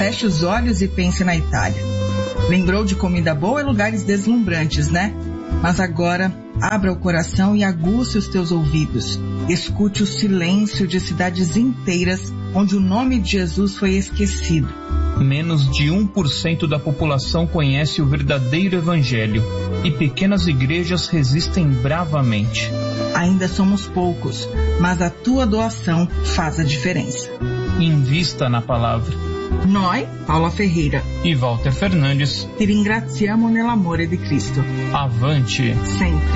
Feche os olhos e pense na Itália. Lembrou de comida boa e lugares deslumbrantes, né? Mas agora, abra o coração e aguce os teus ouvidos. Escute o silêncio de cidades inteiras onde o nome de Jesus foi esquecido. Menos de 1% da população conhece o verdadeiro evangelho e pequenas igrejas resistem bravamente. Ainda somos poucos, mas a tua doação faz a diferença. Invista na palavra. Noi, Paula Ferreira e Walter Fernandes, ti ringraziamo nell'amore di Cristo. Avante! Sempre.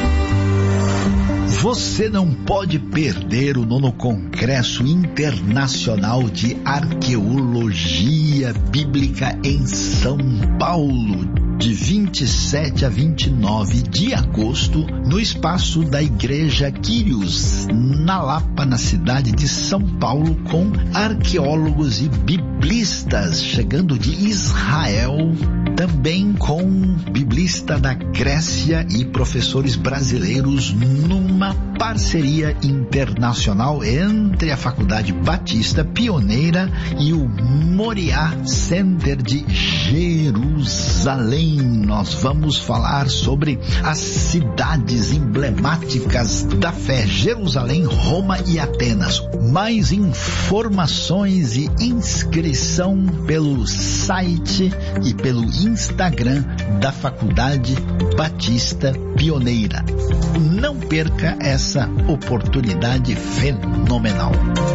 Você não pode perder o 9º Congresso Internacional de Arqueologia Bíblica em São Paulo, de 27 a 29 de agosto, no espaço da Igreja Quírios, na Lapa, na cidade de São Paulo, com arqueólogos e biblistas chegando de Israel, também com biblista da Grécia e professores brasileiros, numa parceria internacional entre a Faculdade Batista Pioneira e o Moriá Center de Jerusalém. Nós vamos falar sobre as cidades emblemáticas da fé: Jerusalém, Roma e Atenas. Mais informações e inscrição pelo site e pelo Instagram da Faculdade Batista Pioneira. Não perca essa oportunidade fenomenal.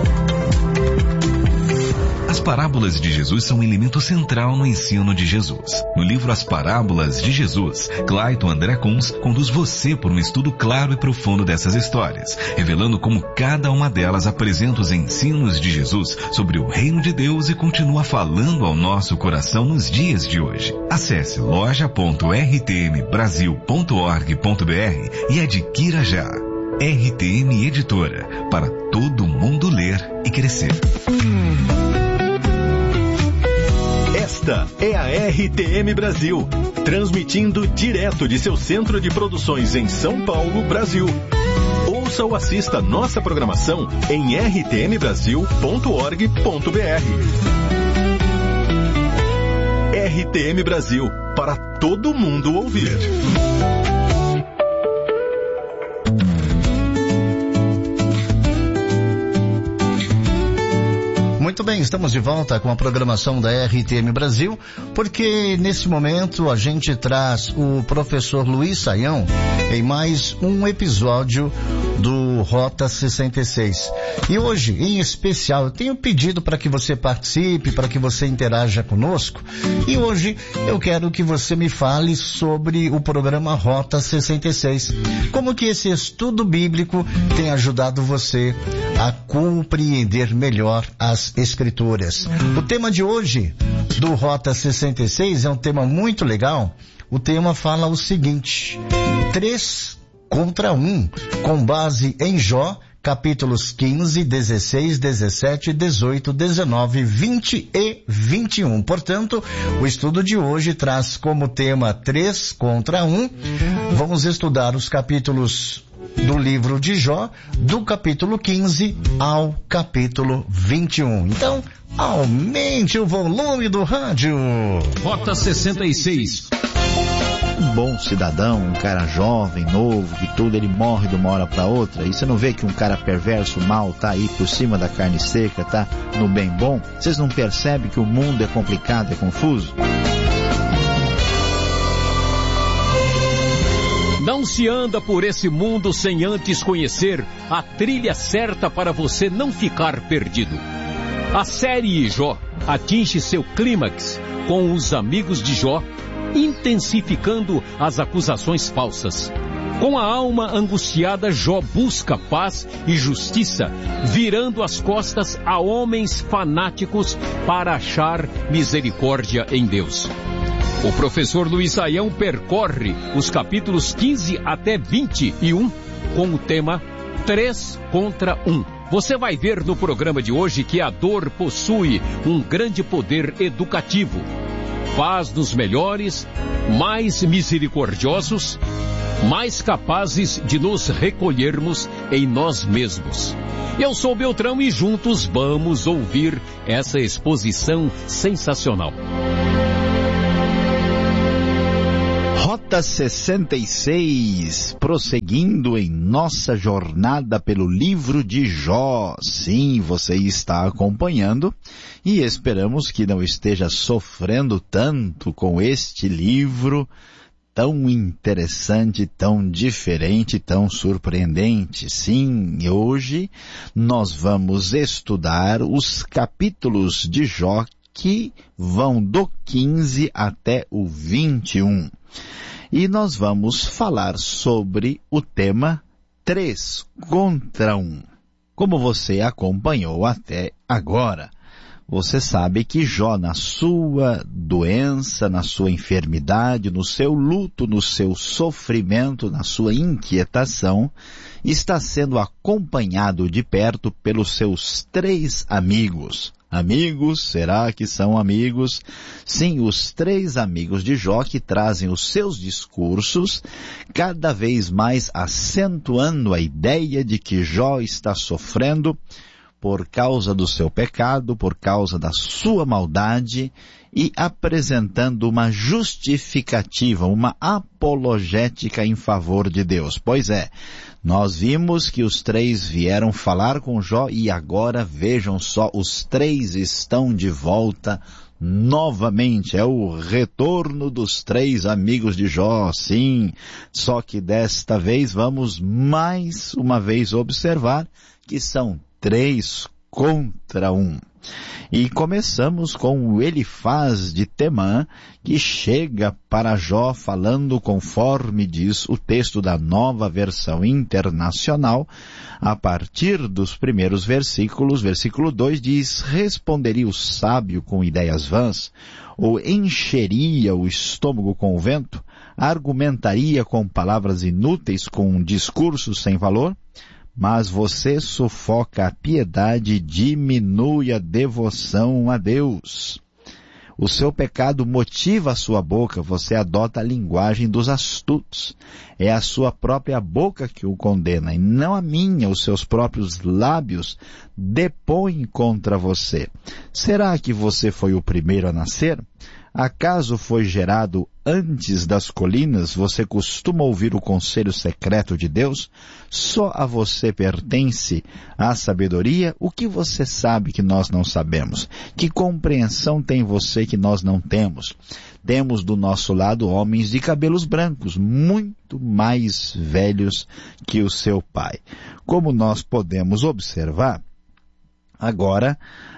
As parábolas de Jesus são um elemento central no ensino de Jesus. No livro As Parábolas de Jesus, Clayton André Kunz conduz você por um estudo claro e profundo dessas histórias, revelando como cada uma delas apresenta os ensinos de Jesus sobre o reino de Deus e continua falando ao nosso coração nos dias de hoje. Acesse loja.rtmbrasil.org.br e adquira já. RTM Editora, para todo mundo ler e crescer. Esta é a RTM Brasil, transmitindo direto de seu centro de produções em São Paulo, Brasil. Ouça ou assista nossa programação em rtmbrasil.org.br. RTM Brasil, para todo mundo ouvir. Muito bem, estamos de volta com a programação da RTM Brasil, porque nesse momento a gente traz o professor Luiz Saião em mais um episódio do Rota 66. E hoje, em especial, eu tenho pedido para que você participe, para que você interaja conosco. E hoje eu quero que você me fale sobre o programa Rota 66. Como que esse estudo bíblico tem ajudado você a compreender melhor as Escrituras. O tema de hoje do Rota 66 é um tema muito legal. O tema fala o seguinte: 3 contra 1, com base em Jó, capítulos 15, 16, 17, 18, 19, 20 e 21. Portanto, o estudo de hoje traz como tema 3 contra 1. Vamos estudar os capítulos do livro de Jó, do capítulo 15 ao capítulo 21. Então, aumente o volume do rádio. Rota 66. Um bom cidadão, um cara jovem, novo, que tudo ele morre de uma hora para outra. E você não vê que um cara perverso, mal, tá aí por cima da carne seca, tá no bem bom? Vocês não percebem que o mundo é complicado, é confuso? Não se anda por esse mundo sem antes conhecer a trilha certa para você não ficar perdido. A série Jó atinge seu clímax com os amigos de Jó, intensificando as acusações falsas. Com a alma angustiada, Jó busca paz e justiça, virando as costas a homens fanáticos para achar misericórdia em Deus. O professor Luiz Saião percorre os capítulos 15 até 21 com o tema 3 contra 1. Você vai ver no programa de hoje que a dor possui um grande poder educativo. Faz-nos melhores, mais misericordiosos, mais capazes de nos recolhermos em nós mesmos. Eu sou Beltrão e juntos vamos ouvir essa exposição sensacional. Rota 66, prosseguindo em nossa jornada pelo livro de Jó. Sim, você está acompanhando e esperamos que não esteja sofrendo tanto com este livro tão interessante, tão diferente, tão surpreendente. Sim, hoje nós vamos estudar os capítulos de Jó que vão do 15 até o 21. E nós vamos falar sobre o tema 3 contra 1. Como você acompanhou até agora, você sabe que Jó, na sua doença, na sua enfermidade, no seu luto, no seu sofrimento, na sua inquietação, está sendo acompanhado de perto pelos seus 3 amigos. Amigos, será que são amigos? Sim, os 3 amigos de Jó que trazem os seus discursos, cada vez mais acentuando a ideia de que Jó está sofrendo por causa do seu pecado, por causa da sua maldade, e apresentando uma justificativa, uma apologética em favor de Deus. Pois é, nós vimos que os 3 vieram falar com Jó e agora vejam só, os 3 estão de volta novamente. É o retorno dos 3 amigos de Jó, sim. Só que desta vez vamos mais uma vez observar que são 3 contra 1. E começamos com o Elifaz de Temã, que chega para Jó falando conforme diz o texto da Nova Versão Internacional. A partir dos primeiros versículos, versículo 2 diz: responderia o sábio com ideias vãs, ou encheria o estômago com o vento, argumentaria com palavras inúteis, com um discurso sem valor? Mas você sufoca a piedade e diminui a devoção a Deus. O seu pecado motiva a sua boca, você adota a linguagem dos astutos. É a sua própria boca que o condena, e não a minha. Os seus próprios lábios depõem contra você. Será que você foi o primeiro a nascer? Acaso foi gerado antes das colinas? Você costuma ouvir o conselho secreto de Deus? Só a você pertence a sabedoria? O que você sabe que nós não sabemos? Que compreensão tem você que nós não temos? Temos do nosso lado homens de cabelos brancos, muito mais velhos que o seu pai. Como nós podemos observar, agora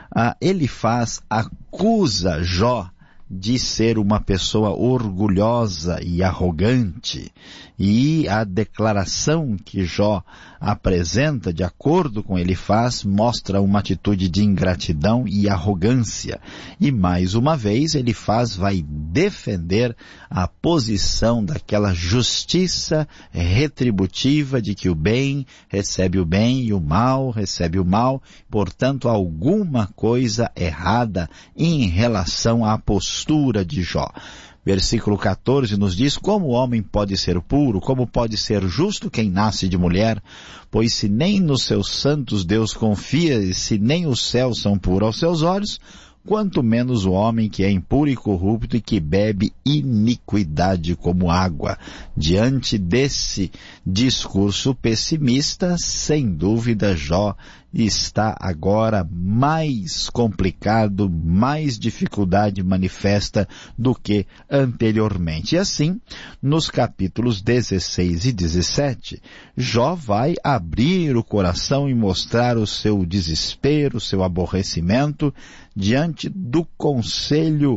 Elifaz acusa Jó de ser uma pessoa orgulhosa e arrogante. E a declaração que Jó apresenta, de acordo com Elifaz, mostra uma atitude de ingratidão e arrogância. E mais uma vez, Elifaz vai defender a posição daquela justiça retributiva de que o bem recebe o bem e o mal recebe o mal. Portanto, alguma coisa errada em relação à postura de Jó. Versículo 14 nos diz: como o homem pode ser puro, como pode ser justo quem nasce de mulher? Pois se nem nos seus santos Deus confia, e se nem os céus são puros aos seus olhos, quanto menos o homem que é impuro e corrupto e que bebe iniquidade como água. Diante desse discurso pessimista, sem dúvida, Jó está agora mais complicado, mais dificuldade manifesta do que anteriormente. E assim, nos capítulos 16 e 17, Jó vai abrir o coração e mostrar o seu desespero, o seu aborrecimento diante do conselho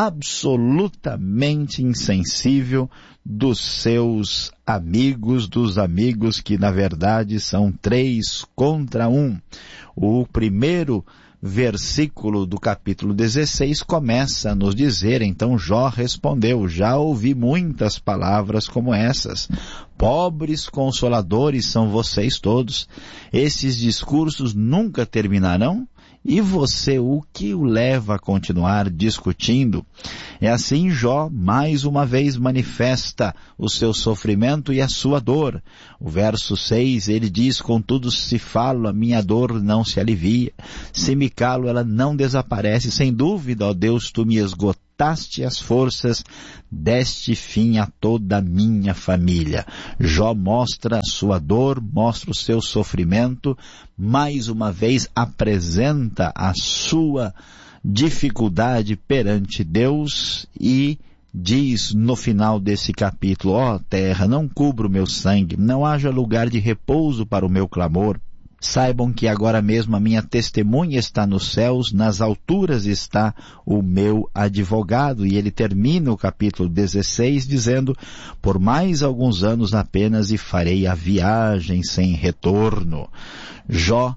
absolutamente insensível dos seus amigos, dos amigos que na verdade são 3 contra 1. O primeiro versículo do capítulo 16 começa a nos dizer: então Jó respondeu: já ouvi muitas palavras como essas. Pobres consoladores são vocês todos. Esses discursos nunca terminarão? E você, o que o leva a continuar discutindo? É assim, Jó mais uma vez manifesta o seu sofrimento e a sua dor. O verso 6, ele diz: contudo, se falo, a minha dor não se alivia. Se me calo, ela não desaparece. Sem dúvida, ó Deus, tu me esgotaste as forças, deste fim a toda a minha família. Jó mostra a sua dor, mostra o seu sofrimento, mais uma vez apresenta a sua dificuldade perante Deus e diz no final desse capítulo: ó terra, não cubra o meu sangue, não haja lugar de repouso para o meu clamor. Saibam que agora mesmo a minha testemunha está nos céus, nas alturas está o meu advogado. E ele termina o capítulo 16 dizendo: por mais alguns anos apenas e farei a viagem sem retorno. Jó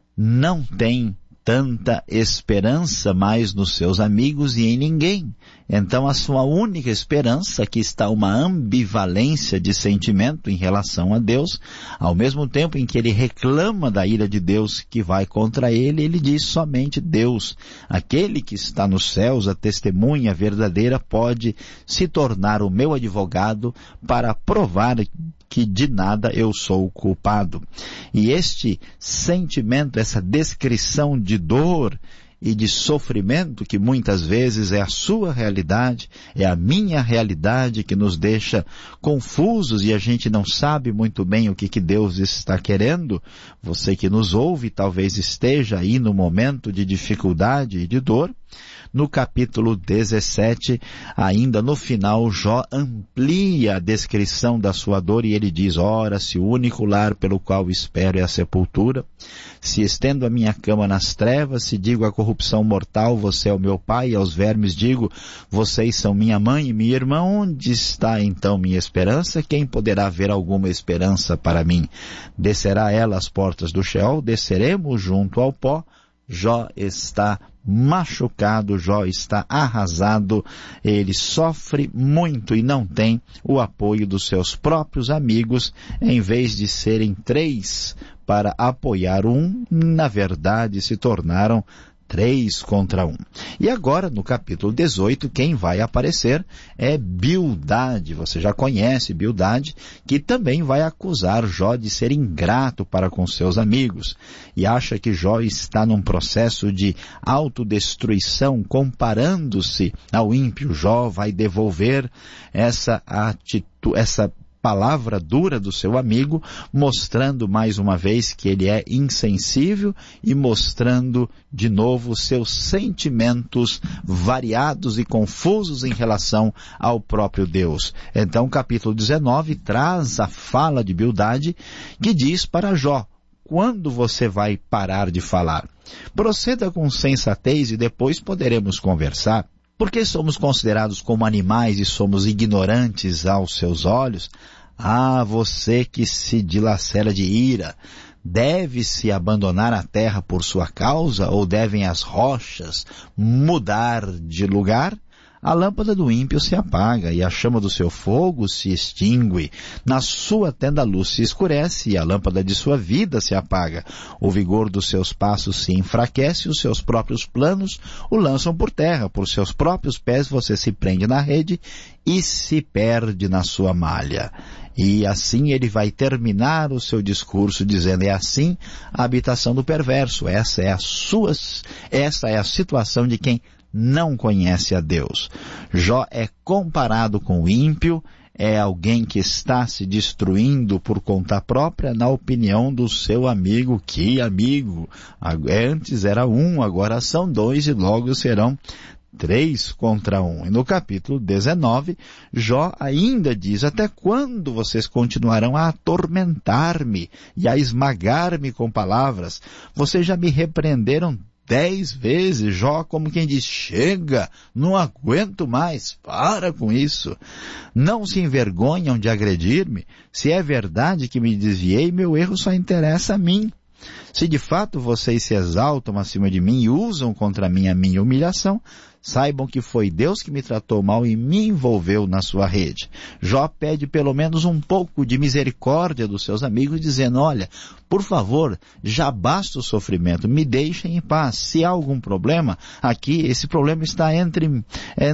não tem tanta esperança mais nos seus amigos e em ninguém. Então a sua única esperança, que está uma ambivalência de sentimento em relação a Deus, ao mesmo tempo em que ele reclama da ira de Deus que vai contra ele, ele diz: somente Deus, aquele que está nos céus, a testemunha verdadeira, pode se tornar o meu advogado para provar que de nada eu sou culpado. E este sentimento, essa descrição de dor e de sofrimento, que muitas vezes é a sua realidade, é a minha realidade, que nos deixa confusos e a gente não sabe muito bem o que Deus está querendo. Você que nos ouve talvez esteja aí no momento de dificuldade e de dor. No capítulo 17, ainda no final, Jó amplia a descrição da sua dor e ele diz: ora, se o único lar pelo qual espero é a sepultura, se estendo a minha cama nas trevas, se digo à corrupção mortal, você é o meu pai, e aos vermes digo, vocês são minha mãe e minha irmã, onde está então minha esperança? Quem poderá ver alguma esperança para mim? Descerá ela às portas do Sheol, desceremos junto ao pó. Jó está machucado, Jó está arrasado, ele sofre muito e não tem o apoio dos seus próprios amigos. Em vez de serem 3 para apoiar um, na verdade se tornaram 3 contra 1. E agora, no capítulo 18, quem vai aparecer é Bildade. Você já conhece Bildade, que também vai acusar Jó de ser ingrato para com seus amigos. E acha que Jó está num processo de autodestruição, comparando-se ao ímpio. Jó vai devolver essa atitude, essa palavra dura do seu amigo, mostrando mais uma vez que ele é insensível e mostrando de novo seus sentimentos variados e confusos em relação ao próprio Deus. Então, o capítulo 19 traz a fala de Bildade, que diz para Jó: quando você vai parar de falar? Proceda com sensatez e depois poderemos conversar. Porque somos considerados como animais e somos ignorantes aos seus olhos? Ah, você que se dilacera de ira, deve-se abandonar a terra por sua causa, ou devem as rochas mudar de lugar? A lâmpada do ímpio se apaga e a chama do seu fogo se extingue. Na sua tenda a luz se escurece e a lâmpada de sua vida se apaga. O vigor dos seus passos se enfraquece e os seus próprios planos o lançam por terra. Por seus próprios pés você se prende na rede e se perde na sua malha. E assim ele vai terminar o seu discurso dizendo: é assim a habitação do perverso. Essa é a situação de quem não conhece a Deus. Jó é comparado com o ímpio, é alguém que está se destruindo por conta própria, na opinião do seu amigo. Que amigo! Antes era 1, agora são 2 e logo serão 3 contra 1. E no capítulo 19, Jó ainda diz: até quando vocês continuarão a atormentar-me e a esmagar-me com palavras? Vocês já me repreenderam 10 vezes. Jó, como quem diz: chega, não aguento mais, para com isso. Não se envergonham de agredir-me? Se é verdade que me desviei, meu erro só interessa a mim. Se de fato vocês se exaltam acima de mim e usam contra mim a minha humilhação, saibam que foi Deus que me tratou mal e me envolveu na sua rede. Jó pede pelo menos um pouco de misericórdia dos seus amigos, dizendo, olha, por favor, já basta o sofrimento, me deixem em paz. Se há algum problema, aqui esse problema está entre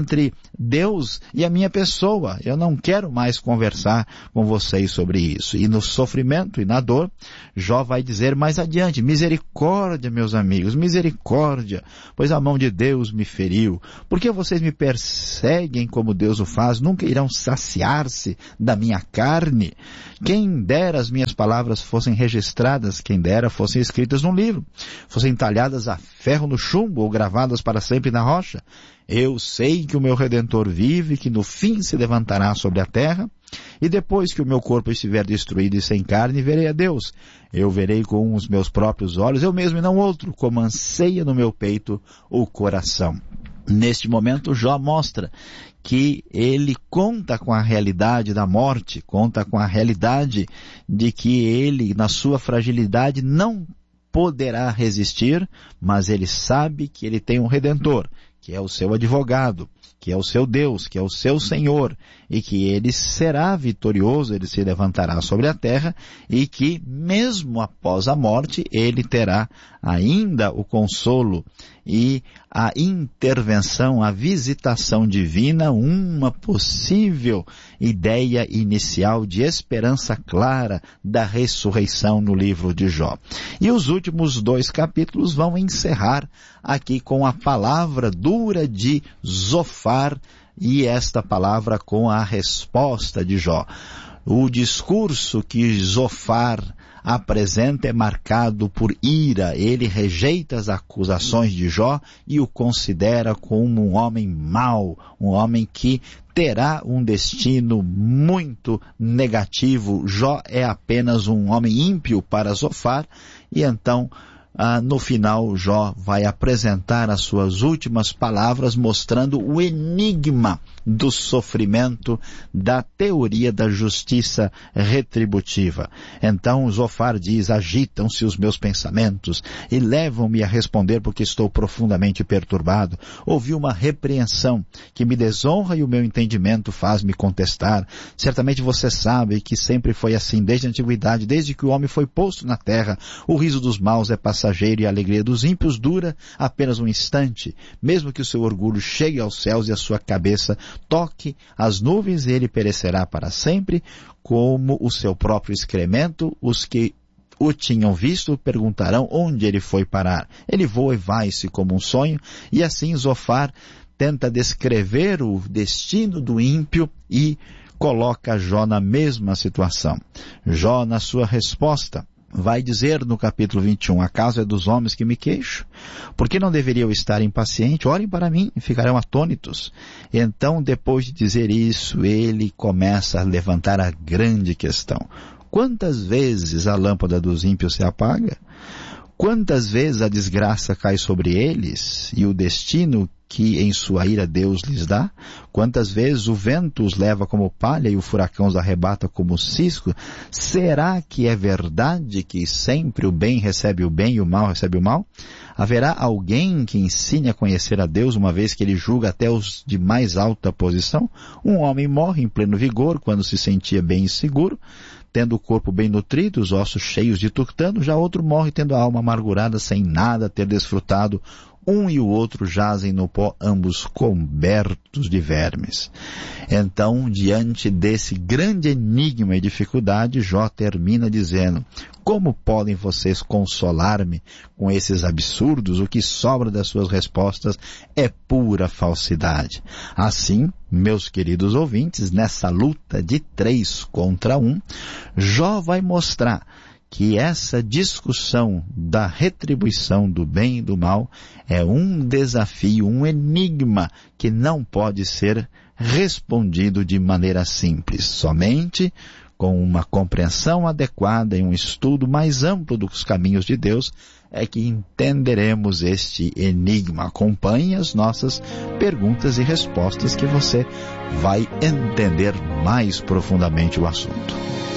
Deus e a minha pessoa. Eu não quero mais conversar com vocês sobre isso. E no sofrimento e na dor, Jó vai dizer mais adiante, misericórdia, meus amigos, misericórdia, pois a mão de Deus me feriu. Por que vocês me perseguem como Deus o faz? Nunca irão saciar-se da minha carne? Quem dera as minhas palavras fossem registradas, quem dera fossem escritas num livro, fossem talhadas a ferro no chumbo ou gravadas para sempre na rocha. Eu sei que o meu Redentor vive, que no fim se levantará sobre a terra, e depois que o meu corpo estiver destruído e sem carne, verei a Deus. Eu verei com os meus próprios olhos, eu mesmo e não outro, como anseia no meu peito o coração. Neste momento, Jó mostra que ele conta com a realidade da morte, conta com a realidade de que ele, na sua fragilidade, não poderá resistir, mas ele sabe que ele tem um Redentor, que é o seu advogado, que é o seu Deus, que é o seu Senhor, e que ele será vitorioso, ele se levantará sobre a terra, e que mesmo após a morte, ele terá ainda o consolo e a intervenção, a visitação divina, uma possível ideia inicial de esperança clara da ressurreição no livro de Jó. E os últimos 2 capítulos vão encerrar aqui com a palavra dura de Zofar, e esta palavra com a resposta de Jó. O discurso que Zofar apresenta é marcado por ira. Ele rejeita as acusações de Jó e o considera como um homem mau, um homem que terá um destino muito negativo. Jó é apenas um homem ímpio para Zofar, e então no final, Jó vai apresentar as suas últimas palavras mostrando o enigma do sofrimento da teoria da justiça retributiva. Então Zofar diz, agitam-se os meus pensamentos e levam-me a responder porque estou profundamente perturbado. Ouvi uma repreensão que me desonra e o meu entendimento faz-me contestar. Certamente você sabe que sempre foi assim desde a antiguidade, desde que o homem foi posto na terra. O riso dos maus é passageiro e a alegria dos ímpios dura apenas um instante. Mesmo que o seu orgulho chegue aos céus e a sua cabeça toque as nuvens, ele perecerá para sempre, como o seu próprio excremento. Os que o tinham visto perguntarão onde ele foi parar. Ele voa e vai-se como um sonho, e assim Zofar tenta descrever o destino do ímpio e coloca Jó na mesma situação. Jó, na sua resposta, vai dizer no capítulo 21, acaso é dos homens que me queixo? Por que não deveria eu estar impaciente? Orem para mim e ficarão atônitos. Então, depois de dizer isso, ele começa a levantar a grande questão. Quantas vezes a lâmpada dos ímpios se apaga? Quantas vezes a desgraça cai sobre eles e o destino que em sua ira Deus lhes dá? Quantas vezes o vento os leva como palha e o furacão os arrebata como cisco? Será que é verdade que sempre o bem recebe o bem e o mal recebe o mal? Haverá alguém que ensine a conhecer a Deus, uma vez que ele julga até os de mais alta posição? Um homem morre em pleno vigor quando se sentia bem e seguro, tendo o corpo bem nutrido, os ossos cheios de tuctano. Já outro morre tendo a alma amargurada, sem nada ter desfrutado. Um e o outro jazem no pó, ambos cobertos de vermes. Então, diante desse grande enigma e dificuldade, Jó termina dizendo, como podem vocês consolar-me com esses absurdos? O que sobra das suas respostas é pura falsidade. Assim, meus queridos ouvintes, nessa luta de 3 contra 1, Jó vai mostrar que essa discussão da retribuição do bem e do mal é um desafio, um enigma que não pode ser respondido de maneira simples. Somente com uma compreensão adequada e um estudo mais amplo dos caminhos de Deus é que entenderemos este enigma. Acompanhe as nossas perguntas e respostas que você vai entender mais profundamente o assunto.